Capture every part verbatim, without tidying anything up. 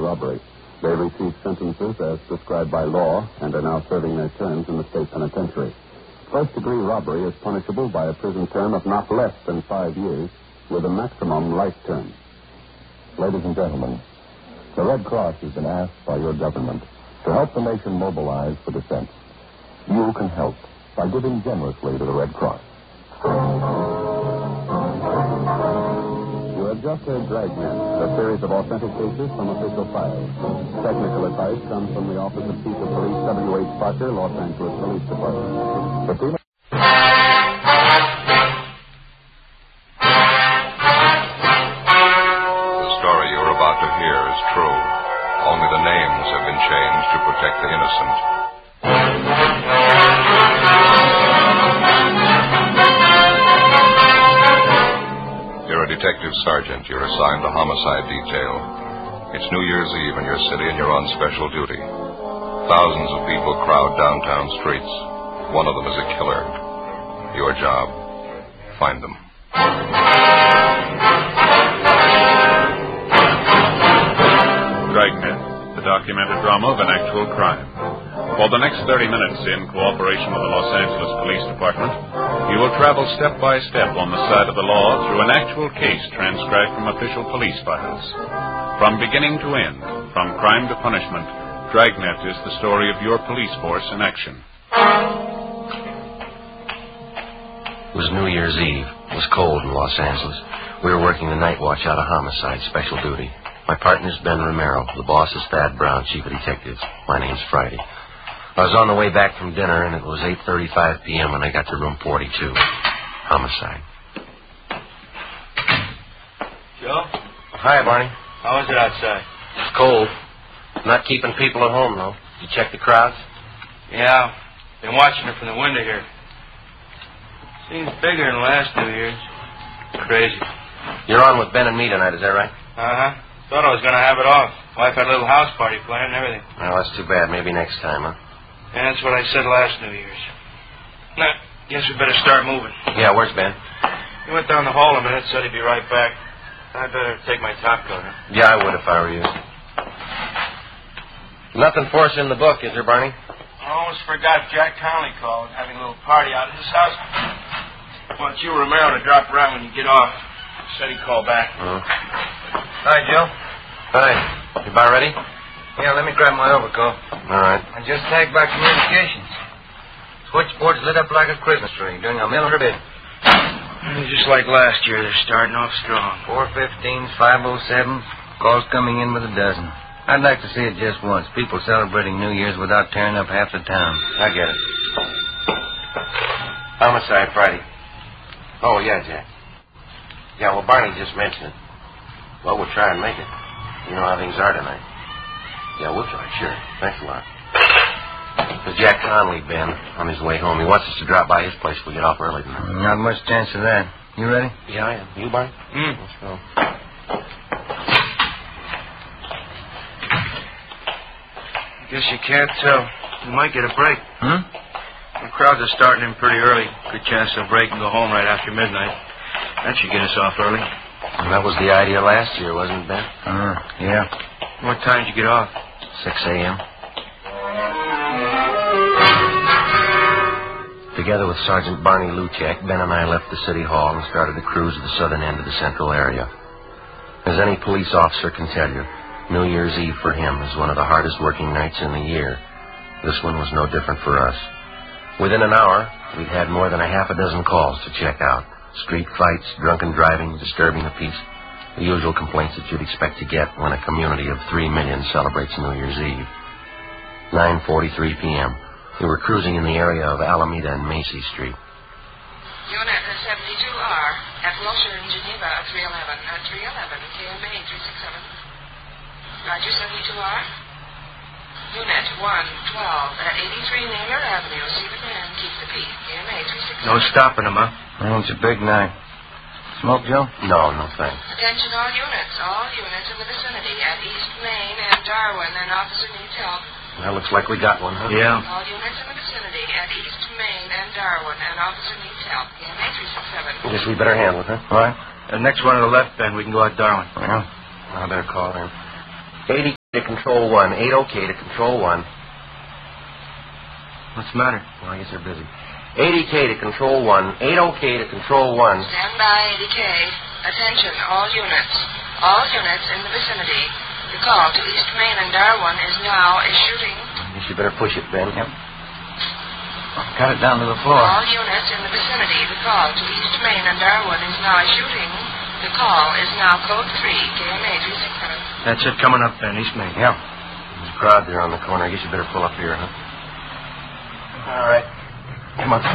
robbery. They received sentences as prescribed by law and are now serving their terms in the state penitentiary. First-degree robbery is punishable by a prison term of not less than five years with a maximum life term. Ladies and gentlemen, the Red Cross has been asked by your government to help the nation mobilize for defense. You can help by giving generously to the Red Cross. You have just heard Dragnet, a series of authentic cases from official files. Technical advice comes from the Office of Chief of Police W H Parker, Los Angeles Police Department. The team- The story you're about to hear is true. Only the names have been changed to protect the innocent. You're a detective sergeant. You're assigned to homicide detail. It's New Year's Eve in your city and you're on special duty. Thousands of people crowd downtown streets. One of them is a killer. Your job, find them. Dragnet, the documented drama of an actual crime. For the next thirty minutes, in cooperation with the Los Angeles Police Department, you will travel step by step on the side of the law through an actual case transcribed from official police files. From beginning to end, from crime to punishment, Dragnet is the story of your police force in action. It was New Year's Eve. It was cold in Los Angeles. We were working the night watch out of homicide, special duty. My partner's Ben Romero. The boss is Thad Brown, chief of detectives. My name's Friday. I was on the way back from dinner, and it was eight thirty-five p.m. when I got to room forty-two. Homicide. Joe? Hi, Barney. How is it outside? It's cold. Not keeping people at home, though. You check the crowds? Yeah, been watching it from the window here. Seems bigger than last New Year's. Crazy. You're on with Ben and me tonight, is that right? Uh-huh. Thought I was going to have it off. Wife had a little house party planned and everything. Well, that's too bad. Maybe next time, huh? Yeah, that's what I said last New Year's. Nah, guess we better start moving. Yeah, where's Ben? He went down the hall a minute, said he'd be right back. I better take my top coat, huh? Yeah, I would if I were you. Nothing for us in the book, is there, Barney? I almost forgot Jack Conley called, having a little party out at his house. Want you, Romero, to drop around when you get off. Said he'd call back. Uh-huh. Hi, Joe. Hi. You about ready? Yeah, let me grab my overcoat. All right. I just tagged back communications. Switchboard's lit up like a Christmas tree, doing a million a bit. Just like last year, they're starting off strong. four fifteens, five oh sevens, calls coming in with a dozen. I'd like to see it just once. People celebrating New Year's without tearing up half the town. I get it. Homicide Friday. Oh, yeah, Jack. Yeah, well, Barney just mentioned it. Well, we'll try and make it. You know how things are tonight. Yeah, we'll try, sure. Thanks a lot. There's Jack Conley, Ben, on his way home. He wants us to drop by his place if we get off early tonight. Not much chance of that. You ready? Yeah, I am. You, Barney? Mm. Let's go. Guess you can't tell. You might get a break. Hmm? The crowds are starting in pretty early. Good chance they'll break and go home right after midnight. That should get us off early. And that was the idea last year, wasn't it, Ben? Uh, yeah. What time did you get off? six a.m. Together with Sergeant Barney Luchak, Ben and I left the city hall and started a cruise to the southern end of the central area. As any police officer can tell you, New Year's Eve for him is one of the hardest working nights in the year. This one was no different for us. Within an hour, we'd had more than a half a dozen calls to check out. Street fights, drunken driving, disturbing the peace. The usual complaints that you'd expect to get when a community of three million celebrates New Year's Eve. nine forty-three p.m. We were cruising in the area of Alameda and Macy Street. Unit seventy-two R at Wilshire in Geneva at three eleven at three eleven K M A three six seven. Roger, seventy-two R. Unit one twelve at eighty-three Naylor Avenue. See the man, keep the peace. K M A three six seven. No stopping them, huh? Well, it's a big night. Smoke, Joe? No, no thanks. Attention all units. All units in the vicinity at East Main and Darwin. An officer needs help. That looks like we got one, huh? Yeah. All units in the vicinity at East Main and Darwin. An officer needs help. K M A three six seven. Guess we better handle it, huh? All right. The next one to the left, Ben. We can go out Darwin. Well, I better call him. eighty To Control One. eight OK to Control One. What's the matter? Well, I guess they're busy. eighty K to Control One. eight OK to Control One. Stand by, eighty K. Attention, all units. All units in the vicinity. The call to East Main and Darwin is now a shooting. I guess you better push it, Ben. Yep. Got it down to the floor. All units in the vicinity. The call to East Main and Darwin is now a shooting. The call is now code three, K M A three six seven. That's it coming up then, East Main. Yeah. There's a crowd there on the corner. I guess you better pull up here, huh? All right. Come on.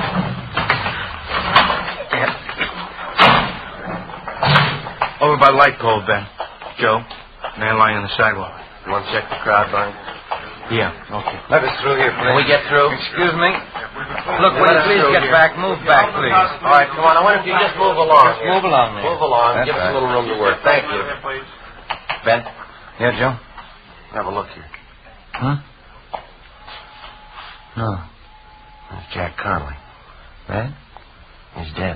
Yeah. Over by the light pole, Ben. Joe, man lying on the sidewalk. You want to check the crowd, Barney? Yeah, okay. Let us through here, please. Can we get through? Excuse me? Look, will you please get here. back? Move back, please. All right, come on. I wonder if you just move along. Just move along there. Move along. That's Give us right. a little room to work. Thank you. Ben? Yeah, Joe? Have a look here. Huh? No. There's Jack Conley. That? He's dead.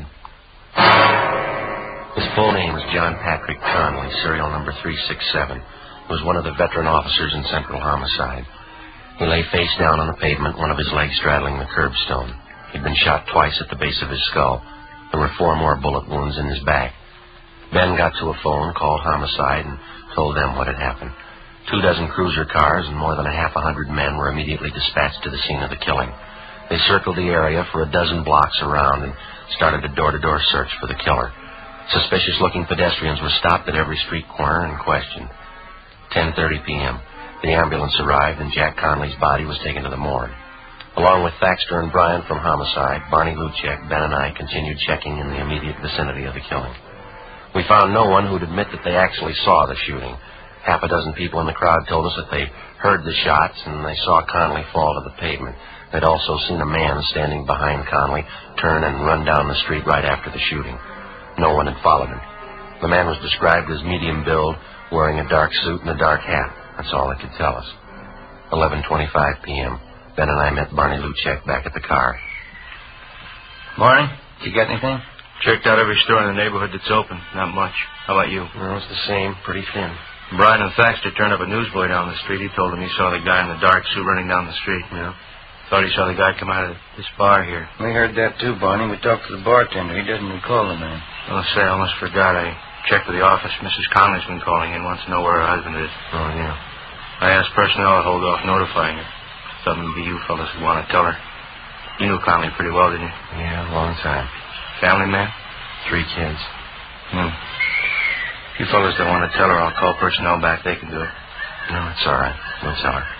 His full name is John Patrick Conley, serial number three six seven. He was one of the veteran officers in Central Homicide. He lay face down on the pavement, one of his legs straddling the curbstone. He'd been shot twice at the base of his skull. There were four more bullet wounds in his back. Ben got to a phone, called Homicide, and told them what had happened. Two dozen cruiser cars and more than a half a hundred men were immediately dispatched to the scene of the killing. They circled the area for a dozen blocks around and started a door-to-door search for the killer. Suspicious-looking pedestrians were stopped at every street corner and questioned. ten thirty p.m. The ambulance arrived and Jack Conley's body was taken to the morgue. Along with Thaxter and Bryan from Homicide, Barney Luchek, Ben and I continued checking in the immediate vicinity of the killing. We found no one who'd admit that they actually saw the shooting. Half a dozen people in the crowd told us that they heard the shots and they saw Conley fall to the pavement. They'd also seen a man standing behind Conley turn and run down the street right after the shooting. No one had followed him. The man was described as medium build, wearing a dark suit and a dark hat. That's all they could tell us. eleven twenty-five p.m. Ben and I met Barney Luchek back at the car. Morning. Did you get anything? Checked out every store in the neighborhood that's open. Not much. How about you? Well, it's the same. Pretty thin. Brian and Thaxter turned up a newsboy down the street. He told him he saw the guy in the dark suit running down the street. Yeah. Thought he saw the guy come out of this bar here. We heard that too, Barney. We talked to the bartender. He doesn't recall the man. Well, say, I almost forgot. I checked with the office. Missus Conley's been calling in. Wants to know where her husband is. Oh, yeah. I asked personnel to hold off notifying her. Thought it would be you fellas who want to tell her. You knew Conley pretty well, didn't you? Yeah, a long time. Family man? Three kids. Hmm. If you fellas don't want to tell her, I'll call personnel back. They can do it. No, it's all right. We'll tell her.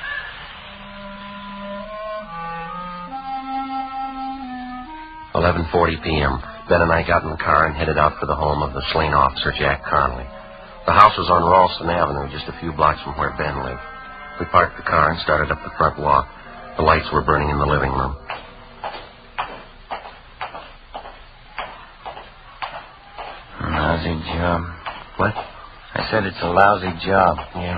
eleven forty p.m. Ben and I got in the car and headed out for the home of the slain officer, Jack Conley. The house was on Ralston Avenue, just a few blocks from where Ben lived. We parked the car and started up the front walk. The lights were burning in the living room. Lousy job. What? I said it's a lousy job. Yeah.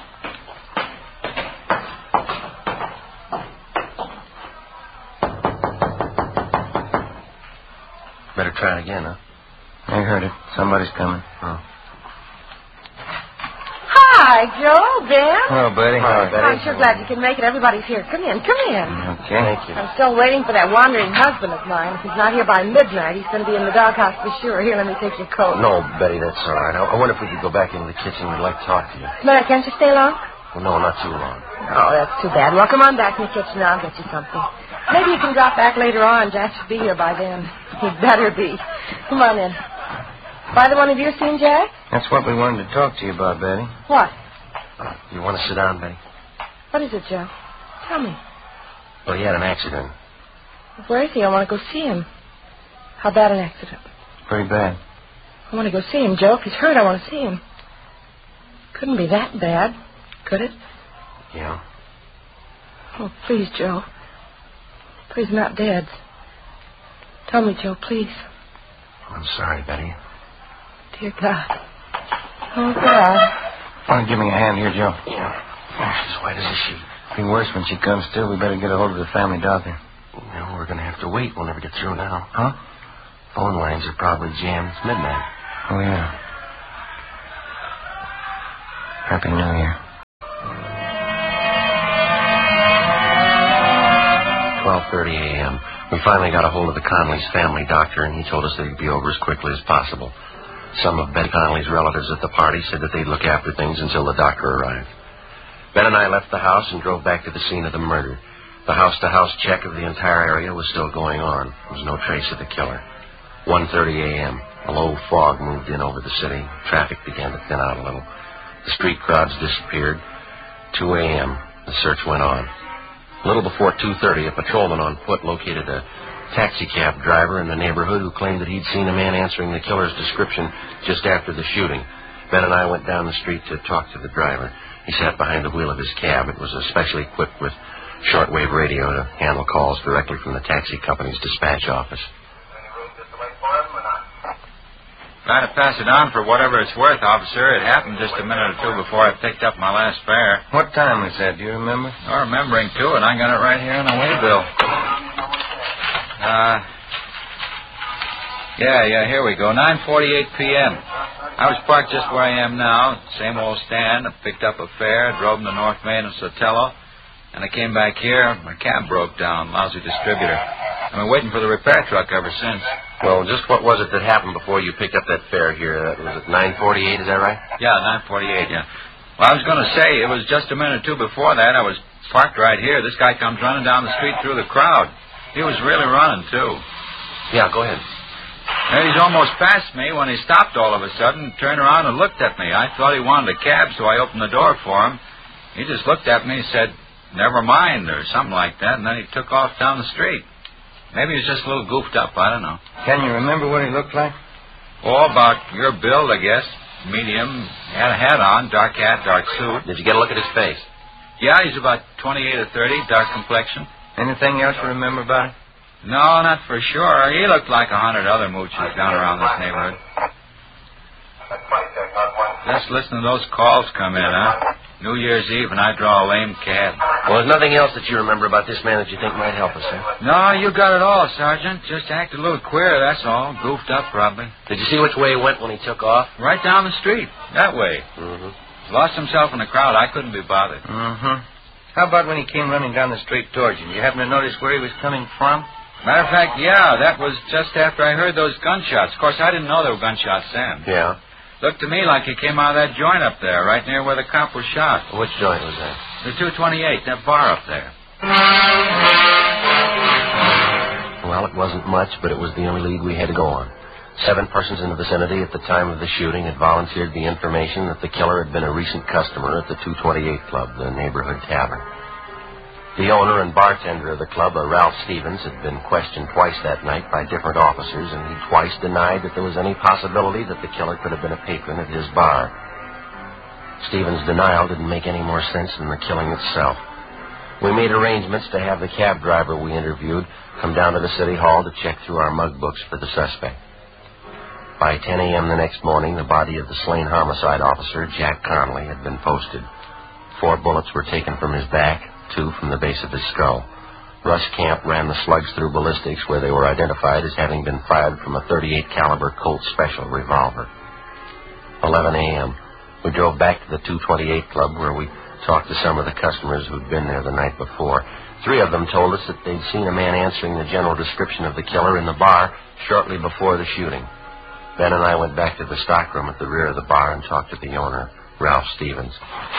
Better try it again, huh? I heard it. Somebody's coming. Oh. Hi, Joe, Ben. Hello, Betty. Hi, Betty. I'm sure glad you can make it. Everybody's here. Come in, come in. Okay. Thank you. I'm still waiting for that wandering husband of mine. If he's not here by midnight, he's going to be in the doghouse for sure. Here, let me take your coat. No, Betty, that's all right. I, I wonder if we could go back into the kitchen. We'd like to talk to you. Mary, can't you stay long? Well, no, not too long. Oh, that's too bad. Well, come on back in the kitchen. I'll get you something. Maybe you can drop back later on. Jack should be here by then. He'd better be. Come on in. Father, one of you seen Jack? That's what we wanted to talk to you about, Betty. What? Uh, you want to sit down, Betty? What is it, Joe? Tell me. Well, he had an accident. Where is he? I want to go see him. How bad an accident? Pretty bad. I want to go see him, Joe. If he's hurt, I want to see him. Couldn't be that bad, could it? Yeah. Oh, please, Joe. Please, not dead. Tell me, Joe, please. I'm sorry, Betty. Dear God. Oh, God. Want to give me a hand here, Joe? Yeah. She's white as a sheet. It'll be worse when she comes to. We better get a hold of the family doctor. No, we're going to have to wait. We'll never get through now. Huh? Phone lines are probably jammed. It's midnight. Oh, yeah. Happy New Year. thirty a.m., we finally got a hold of the Conley's family doctor, and he told us that he'd be over as quickly as possible. Some of Ben Conley's relatives at the party said that they'd look after things until the doctor arrived. Ben and I left the house and drove back to the scene of the murder. The house-to-house check of the entire area was still going on. There was no trace of the killer. one thirty a.m., a low fog moved in over the city. Traffic began to thin out a little. The street crowds disappeared. two a.m., the search went on. A little before two thirty, a patrolman on foot located a taxicab driver in the neighborhood who claimed that he'd seen a man answering the killer's description just after the shooting. Ben and I went down the street to talk to the driver. He sat behind the wheel of his cab. It was especially equipped with shortwave radio to handle calls directly from the taxi company's dispatch office. Trying to pass it on for whatever it's worth, officer. It happened just a minute or two before I picked up my last fare. What time was that? Do you remember? I'm remembering, too, and I got it right here on the waybill. Uh, yeah, yeah, here we go. nine forty-eight p.m. I was parked just where I am now. Same old stand. I picked up a fare, drove them to North Main and Sotelo, and I came back here. My cab broke down. Lousy distributor. I've been waiting for the repair truck ever since. Well, just what was it that happened before you picked up that fare here? Uh, was it nine forty-eight, is that right? Yeah, nine forty-eight, yeah. Well, I was going to say, it was just a minute or two before that. I was parked right here. This guy comes running down the street through the crowd. He was really running, too. Yeah, go ahead. And he's almost past me when he stopped all of a sudden, turned around and looked at me. I thought he wanted a cab, so I opened the door for him. He just looked at me and said, "Never mind," or something like that, and then he took off down the street. Maybe he was just a little goofed up, I don't know. Can you remember what he looked like? Oh, about your build, I guess. Medium. He had a hat on, dark hat, dark suit. Did you get a look at his face? Yeah, he's about twenty-eight or thirty, dark complexion. Anything else you remember about it? No, not for sure. He looked like a hundred other mooches down around this neighborhood. Just listen to those calls come in, huh? New Year's Eve, and I draw a lame cab. Well, there's nothing else that you remember about this man that you think might help us, huh? No, you got it all, Sergeant. Just acted a little queer, that's all. Goofed up, probably. Did you see which way he went when he took off? Right down the street. That way. Mm-hmm. Lost himself in the crowd. I couldn't be bothered. Mm-hmm. How about when he came running down the street towards you? Did you happen to notice where he was coming from? Matter of fact, yeah, that was just after I heard those gunshots. Of course, I didn't know they were gunshots then. Yeah. Looked to me like he came out of that joint up there, right near where the cop was shot. Which joint was that? The two twenty-eight, that bar up there. Well, it wasn't much, but it was the only lead we had to go on. Seven persons in the vicinity at the time of the shooting had volunteered the information that the killer had been a recent customer at the two twenty-eight Club, the neighborhood tavern. The owner and bartender of the club, a Ralph Stevens, had been questioned twice that night by different officers, and he twice denied that there was any possibility that the killer could have been a patron at his bar. Stevens' denial didn't make any more sense than the killing itself. We made arrangements to have the cab driver we interviewed come down to the city hall to check through our mug books for the suspect. By ten a.m. the next morning, the body of the slain homicide officer, Jack Conley, had been posted. Four bullets were taken from his back, two from the base of his skull. Russ Camp ran the slugs through ballistics, where they were identified as having been fired from a thirty-eight caliber Colt Special revolver. eleven a.m. We drove back to the two twenty-eight Club, where we talked to some of the customers who'd been there the night before. Three of them told us that they'd seen a man answering the general description of the killer in the bar shortly before the shooting. Ben and I went back to the stockroom at the rear of the bar and talked to the owner, Ralph Stevens.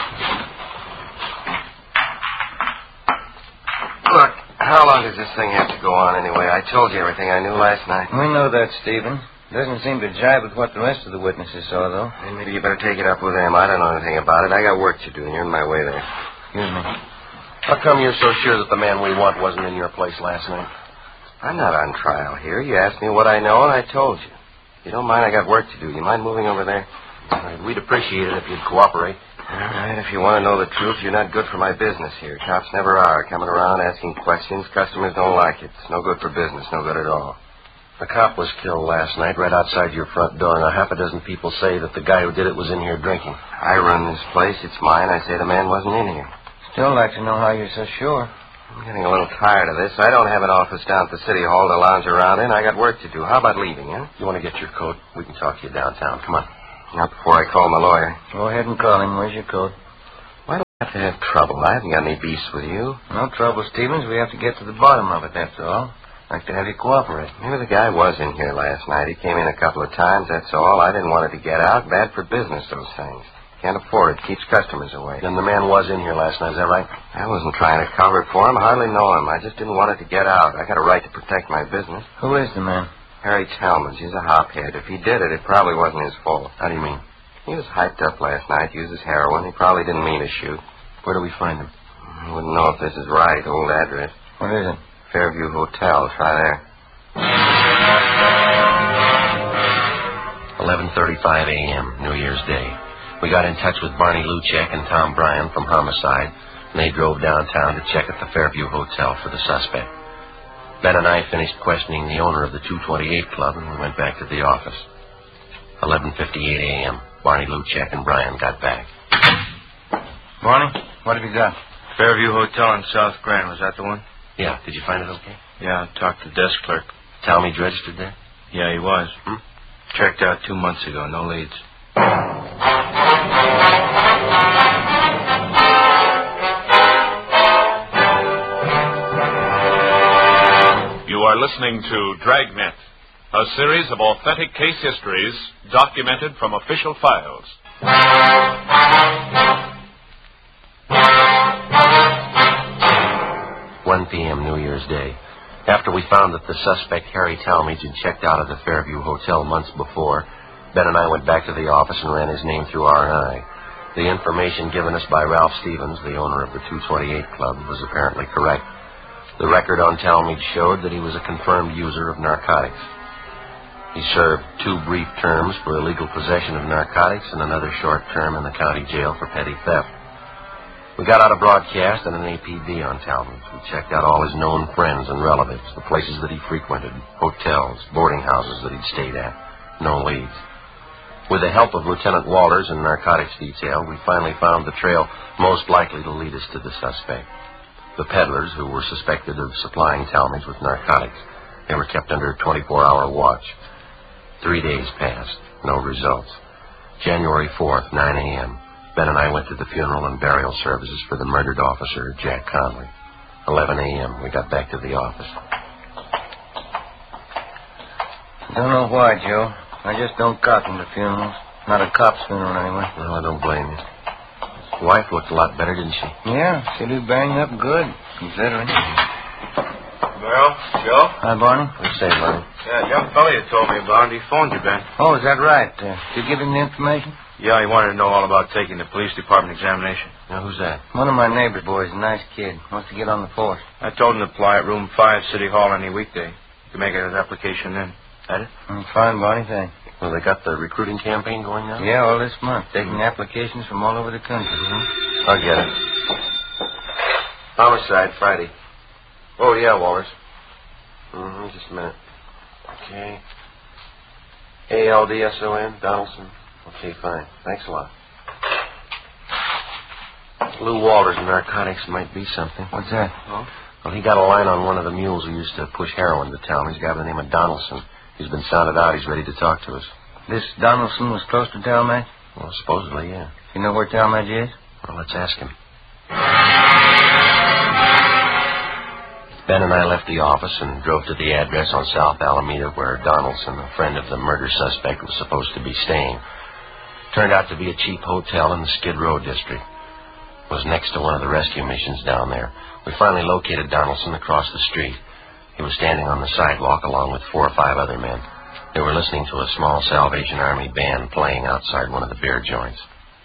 Look, how long does this thing have to go on anyway? I told you everything I knew last night. We know that, Stephen. Doesn't seem to jibe with what the rest of the witnesses saw, though. Then maybe you better take it up with them. I don't know anything about it. I got work to do, and you're in my way there. Excuse me. How come you're so sure that the man we want wasn't in your place last night? I'm not on trial here. You asked me what I know, and I told you. If you don't mind, I got work to do. You mind moving over there? All right, we'd appreciate it if you'd cooperate. All right, if you want to know the truth, you're not good for my business here. Cops never are. Coming around asking questions. Customers don't like it. It's no good for business. No good at all. The cop was killed last night right outside your front door, and a half a dozen people say that the guy who did it was in here drinking. I run this place. It's mine. I say the man wasn't in here. Still like to know how you're so sure. I'm getting a little tired of this. I don't have an office down at the City Hall to lounge around in. I got work to do. How about leaving, huh? You want to get your coat? We can talk to you downtown. Come on. Not before I call my lawyer. Go ahead and call him. Where's your coat? I have to have trouble. I haven't got any beefs with you. No trouble, Stevens. We have to get to the bottom of it, that's all. I'd like to have you cooperate. Maybe the guy was in here last night. He came in a couple of times, that's all. I didn't want it to get out. Bad for business, those things. Can't afford it. Keeps customers away. Then the man was in here last night, is that right? I wasn't trying to cover it for him. I hardly know him. I just didn't want it to get out. I got a right to protect my business. Who is the man? Harry Talmadge. He's a hophead. If he did it, it probably wasn't his fault. How do you mean? He was hyped up last night, uses heroin. He probably didn't mean to shoot. Where do we find him? I wouldn't know if this is right. Old address. What is it? Fairview Hotel. Try there. eleven thirty-five a.m., New Year's Day. We got in touch with Barney Luchek and Tom Bryan from Homicide, and they drove downtown to check at the Fairview Hotel for the suspect. Ben and I finished questioning the owner of the two twenty-eight Club, and we went back to the office. eleven fifty-eight a.m., Barney Luchek and Bryan got back. Barney, what have you got? Fairview Hotel in South Grand. Was that the one? Yeah. Did you find it okay? Yeah, I talked to the desk clerk. Talmadge registered there? Yeah, he was. Hmm? Checked out two months ago. No leads. You are listening to Dragnet, a series of authentic case histories documented from official files. one p.m. New Year's Day. After we found that the suspect, Harry Talmadge, had checked out of the Fairview Hotel months before, Ben and I went back to the office and ran his name through R and I. The information given us by Ralph Stevens, the owner of the two twenty-eight Club, was apparently correct. The record on Talmadge showed that he was a confirmed user of narcotics. He served two brief terms for illegal possession of narcotics and another short term in the county jail for petty theft. We got out a broadcast and an A P B on Talmadge. We checked out all his known friends and relatives, the places that he frequented, hotels, boarding houses that he'd stayed at. No leads. With the help of Lieutenant Walters and narcotics detail, we finally found the trail most likely to lead us to the suspect. The peddlers who were suspected of supplying Talmadge with narcotics. They were kept under a twenty-four hour watch. Three days passed. No results. January fourth, nine a.m., Ben and I went to the funeral and burial services for the murdered officer, Jack Conley. eleven a.m., we got back to the office. Don't know why, Joe. I just don't cotton to funerals. Not a cop's funeral, anyway. Well, I don't blame you. Your wife looked a lot better, didn't she? Yeah, she did bang up good, considering. Well, Joe? Hi, Barney. What do you say, Barney? Yeah, young fella you told me about. He phoned you, Ben. Oh, is that right? Uh, did you give him the information? Yeah, he wanted to know all about taking the police department examination. Now, who's that? One of my neighbor boys, a nice kid. Wants to get on the force. I told him to apply at room five, City Hall, any weekday. You can make his application then. That it? Mm, fine, Barney, thanks. Well, they got the recruiting campaign going now? Yeah, all this month. Taking mm-hmm. applications from all over the country. Mm-hmm. I'll get it. Homicide, Friday. Oh, yeah, Walters. Mm-hmm, just a minute. Okay. A L D S O N, Donaldson. Okay, fine. Thanks a lot. Lou Walters and narcotics might be something. What's that? Oh? Well, he got a line on one of the mules who used to push heroin to town. He's a guy by the name of Donaldson. He's been sounded out. He's ready to talk to us. This Donaldson was close to Talmadge? Well, supposedly, yeah. You know where Talmadge is? Well, let's ask him. Ben and I left the office and drove to the address on South Alameda where Donaldson, a friend of the murder suspect, was supposed to be staying. Turned out to be a cheap hotel in the Skid Row district. It was next to one of the rescue missions down there. We finally located Donaldson across the street. He was standing on the sidewalk along with four or five other men. They were listening to a small Salvation Army band playing outside one of the beer joints.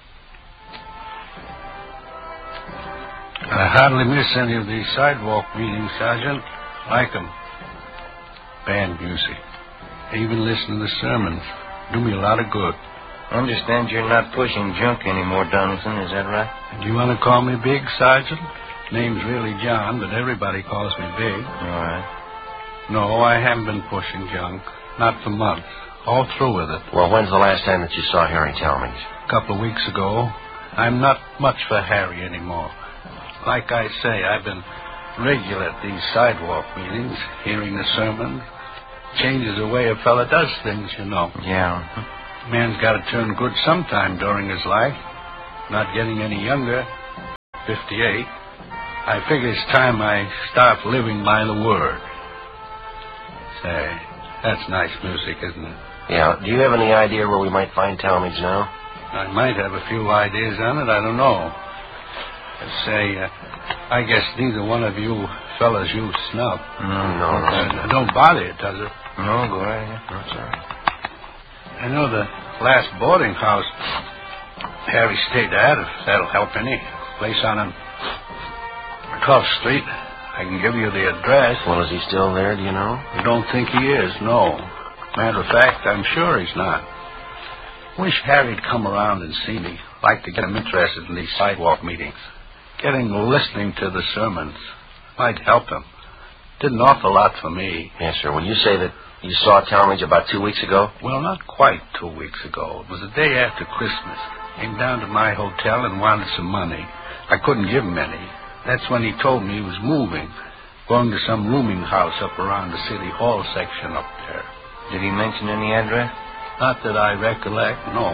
I hardly miss any of these sidewalk meetings, Sergeant. Like 'em. Band music. I even listen to the sermons. Do me a lot of good. I understand you're not pushing junk anymore, Donaldson. Is that right? Do you want to call me Big, Sergeant? Name's really John, but everybody calls me Big. All right. No, I haven't been pushing junk. Not for months. All through with it. Well, when's the last time that you saw Harry Talmadge? A couple of weeks ago. I'm not much for Harry anymore. Like I say, I've been regular at these sidewalk meetings, hearing the sermons. Changes the way a fella does things, you know. Yeah. Man's got to turn good sometime during his life. Not getting any younger. fifty-eight, I figure it's time I start living by the word. Say, that's nice music, isn't it? Yeah. Do you have any idea where we might find Talmadge now? I might have a few ideas on it. I don't know. Say, uh, I guess neither one of you fellas use snuff. No, no, no. Uh, don't bother you, does it? No, go right ahead. No, it's all right. I know the last boarding house Harry stayed at, if that'll help any. Place on twelfth Street. I can give you the address. Well, is he still there, do you know? I don't think he is, no. Matter of fact, I'm sure he's not. Wish Harry'd come around and see me. Like to get him interested in these sidewalk meetings. Getting listening to the sermons might help him. Did an awful lot for me. Yes, sir. Well, you say that you saw Talmadge about two weeks ago? Well, not quite two weeks ago. It was the day after Christmas. Came down to my hotel and wanted some money. I couldn't give him any. That's when he told me he was moving, going to some rooming house up around the City Hall section up there. Did he mention any address? Not that I recollect, no.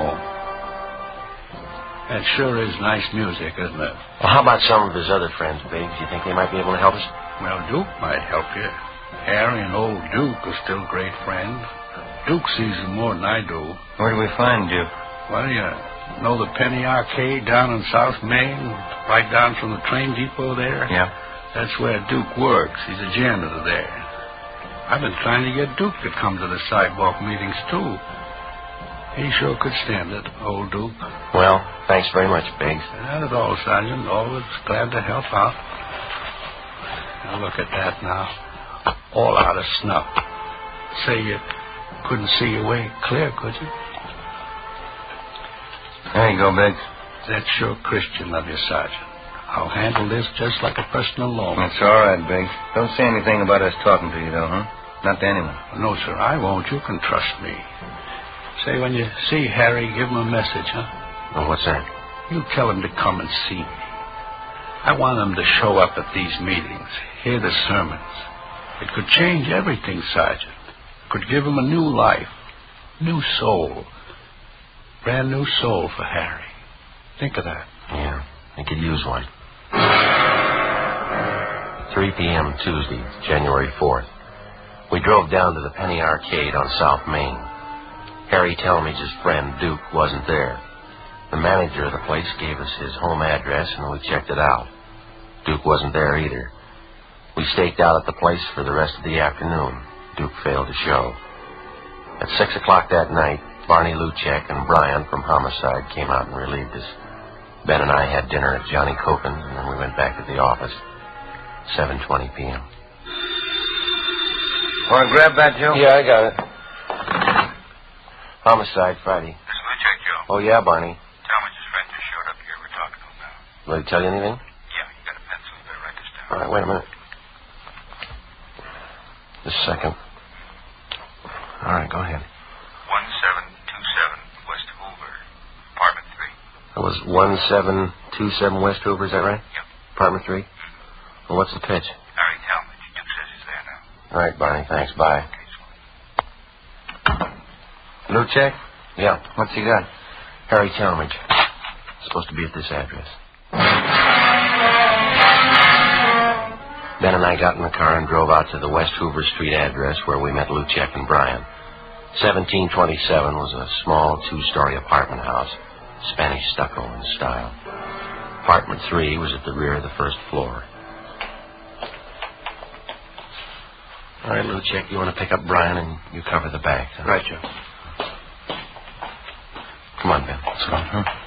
That sure is nice music, isn't it? Well, how about some of his other friends, Biggs? You think they might be able to help us? Well, Duke might help you. Harry and old Duke are still great friends. Duke sees them more than I do. Where do we find Duke? Well, you know the Penny Arcade down in South Main? Right down from the train depot there? Yeah. That's where Duke works. He's a janitor there. I've been trying to get Duke to come to the sidewalk meetings, too. He sure could stand it, old Duke. Well, thanks very much, Biggs. Not at all, Sergeant. Always glad to help out. Now, look at that now. All out of snuff. Say you couldn't see your way clear, could you? There you go, Biggs. That's sure Christian of you, Sergeant. I'll handle this just like a personal loan. That's all right, Biggs. Don't say anything about us talking to you, though, huh? Not to anyone. No, sir, I won't. You can trust me. Say, when you see Harry, give him a message, huh? Well, what's that? You tell him to come and see me. I want him to show up at these meetings, hear the sermons. It could change everything, Sergeant. Could give him a new life, new soul. Brand new soul for Harry. Think of that. Yeah, he could use one. three p.m. Tuesday, January fourth. We drove down to the Penny Arcade on South Main. Harry Talmadge's friend, Duke, wasn't there. The manager of the place gave us his home address, and we checked it out. Duke wasn't there either. We staked out at the place for the rest of the afternoon. Duke failed to show. At six o'clock that night, Barney Luchek and Brian from Homicide came out and relieved us. Ben and I had dinner at Johnny Copen's, and then we went back to the office. seven twenty p.m. Want to grab that, Joe? Yeah, I got it. Homicide Friday. This is Luchek, Joe. Oh, yeah, Barney. Talmadge's friend just showed up here. We're talking to him now. Will he tell you anything? Yeah, you got a pencil. You better write this down. All right, wait a minute. Just a second. All right, go ahead. one seven two seven West Hoover, apartment three. That was one seven two seven West Hoover, is that right? Yep. Apartment three? Mm-hmm. Well, what's the pitch? Harry Talmadge. Duke says he's there now. All right, Barney, thanks. Bye. Okay, so. Luchek? Yeah. What's he got? Harry Talmadge. Supposed to be at this address. Ben and I got in the car and drove out to the West Hoover Street address where we met Luchek and Brian. seventeen twenty-seven was a small two-story apartment house, Spanish stucco in style. Apartment three was at the rear of the first floor. All right, Luchek, you want to pick up Brian and you cover the back. Huh? Right, Joe. Come on, Ben. Let's go. Uh-huh.